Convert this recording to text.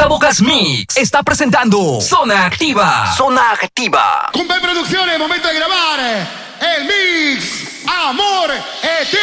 Sabocas Mix está presentando Zona Activa. Zona Activa. Cumbay Producciones, momento de grabar el mix Amor Eterno.